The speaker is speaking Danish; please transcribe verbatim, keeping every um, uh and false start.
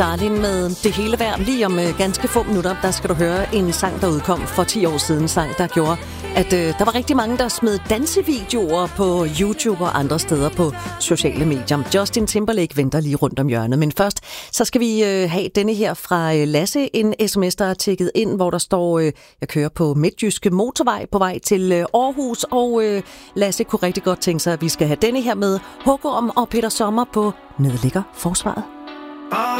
Darling med Det hele værd. Lige om øh, ganske få minutter, der skal du høre en sang, der udkom for ti år siden. En sang, der gjorde, at øh, der var rigtig mange, der smed dansevideoer på YouTube og andre steder på sociale medier. Justin Timberlake venter lige rundt om hjørnet. Men først, så skal vi øh, have denne her fra øh, Lasse. En sms, der er tækket ind, hvor der står, øh, jeg kører på Midtjyske Motorvej på vej til øh, Aarhus. Og øh, Lasse kunne rigtig godt tænke sig, at vi skal have denne her med Håkon og Peter Sommer på Nedlægger Forsvaret.